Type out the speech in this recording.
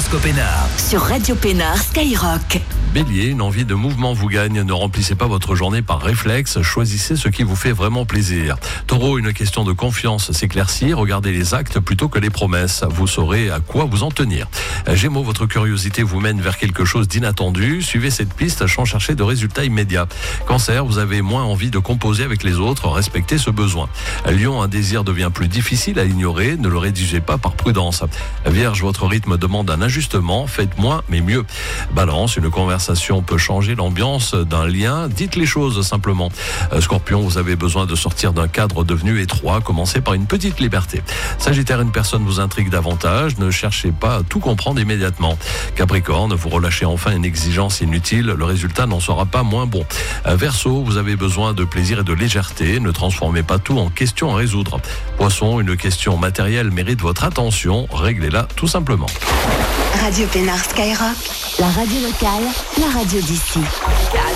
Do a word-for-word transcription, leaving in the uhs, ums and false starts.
l'horoscope Pénard. Sur Radio Pénard Skyrock. Bélier, une envie de mouvement vous gagne. Ne remplissez pas votre journée par réflexe. Choisissez ce qui vous fait vraiment plaisir. Taureau, une question de confiance s'éclaircit. Regardez les actes plutôt que les promesses. Vous saurez à quoi vous en tenir. Gémeaux, votre curiosité vous mène vers quelque chose d'inattendu. Suivez cette piste sans chercher de résultats immédiats. Cancer, vous avez moins envie de composer avec les autres. Respectez ce besoin. Lion, un désir devient plus difficile à ignorer. Ne le rédigez pas par prudence. Vierge, votre rythme demande un ajustement. Faites moins mais mieux. Balance, une conversation peut changer l'ambiance d'un lien. Dites les choses simplement. Scorpion, vous avez besoin de sortir d'un cadre devenu étroit. Commencez par une petite liberté. Sagittaire, une personne vous intrigue davantage. Ne cherchez pas à tout comprendre immédiatement. Capricorne, vous relâchez enfin une exigence inutile. Le résultat n'en sera pas moins bon. Verseau, vous avez besoin de plaisir et de légèreté. Ne transformez pas tout en question à résoudre. Poisson, une question matérielle mérite votre attention. Réglez-la tout simplement. Radio Pénard Skyrock. La radio locale, la radio d'ici.